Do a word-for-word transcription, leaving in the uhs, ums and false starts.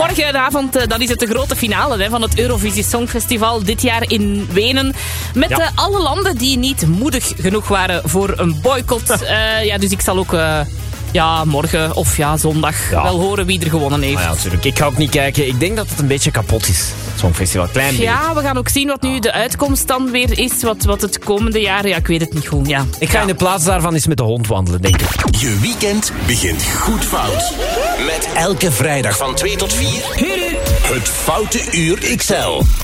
Morgenavond uh, dan is het de grote finale hè, van het Eurovisie Songfestival dit jaar in Wenen. Met ja. uh, alle landen die niet moedig genoeg waren voor een boycott. Uh, ja, dus ik zal ook... Uh, Ja, morgen of ja, zondag ja. wel horen wie er gewonnen heeft. Ah ja, natuurlijk. Ik ga ook niet kijken. Ik denk dat het een beetje kapot is, zo'n festival. Klein beetje. Ja, we gaan ook zien wat nu de uitkomst dan weer is. Wat, wat het komende jaar... Ja, ik weet het niet goed. Ja. Ik ga ja. in de plaats daarvan eens met de hond wandelen, denk ik. Je weekend begint goed fout. Met elke vrijdag van twee tot vier... Het Foute Uur X L.